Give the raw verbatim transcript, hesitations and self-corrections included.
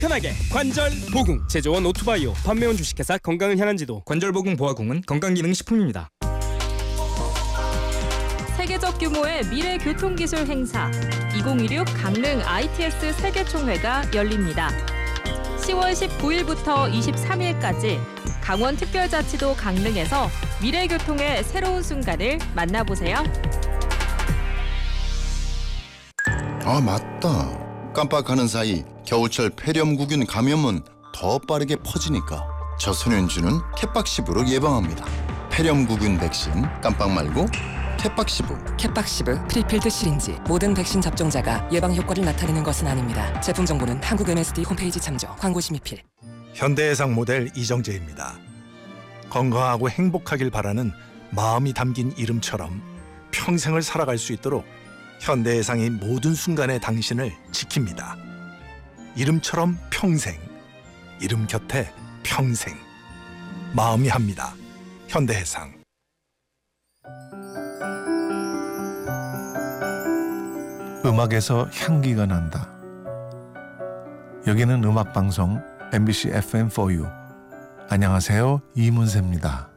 편하게 관절보궁. 제조원 오토바이오. 판매원 주식회사 건강을 향한 지도. 관절보궁 보아궁은 건강기능식품입니다. 세계적 규모의 미래 교통기술 행사 이천이십육 강릉 아이티에스 세계총회가 열립니다. 시월 십구일부터 이십삼일까지 강원특별자치도 강릉에서 미래교통의 새로운 순간을 만나보세요. 아 맞다. 깜빡하는 사이 겨울철 폐렴구균 감염은 더 빠르게 퍼지니까 저소년주는 캣박시브로 예방합니다. 폐렴구균 백신 깜빡 말고 캣박시브. 캣박시브 프리필드 시린지. 모든 백신 접종자가 예방 효과를 나타내는 것은 아닙니다. 제품 정보는 한국 엠에스디 홈페이지 참조. 광고 심의필. 현대해상 모델 이정재입니다. 건강하고 행복하길 바라는 마음이 담긴 이름처럼 평생을 살아갈 수 있도록 현대해상이 모든 순간의 당신을 지킵니다. 이름처럼 평생, 이름 곁에 평생. 마음이 합니다. 현대해상. 음악에서 향기가 난다. 여기는 음악방송 엠비씨 에프엠 포유. 안녕하세요, 이문세입니다.